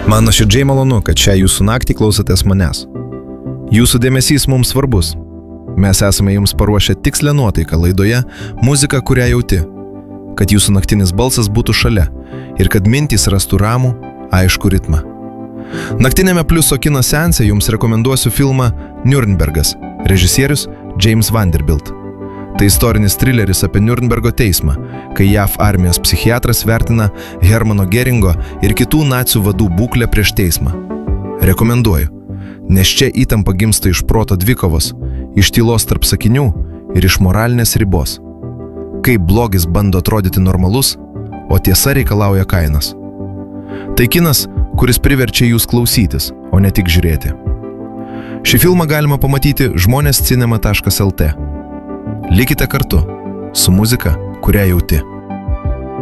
Man nuoširdžiai malonu, kad šią jūsų naktį klausotės manęs. Jūsų dėmesys mums svarbus. Mes esame jums paruošę tikslę nuotaiką laidoje Muzika, kurią jauti, kad jūsų naktinis balsas būtų šalia ir kad mintys rastų ramų, aišku ritmą. Naktinėme Pliuso kino seanse jums rekomenduosiu filmą Nürnbergas, režisierius James Vanderbilt. Tai istorinis trileris apie Nürnbergo teismą, kai JAV armijos psichiatras vertina Hermano Geringo ir kitų nacių vadų būklę prieš teismą. Rekomenduoju, nes čia įtampa gimsta iš proto dvikovos, iš tylos tarp sakinių ir iš moralinės ribos. Kaip blogis bando atrodyti normalus, o tiesa reikalauja kainos. Tai kinas, kuris priverčia jūs klausytis, o ne tik žiūrėti. Šį filmą galima pamatyti žmonėscinema.lt. Likite kartu su muzika, kurią jauti.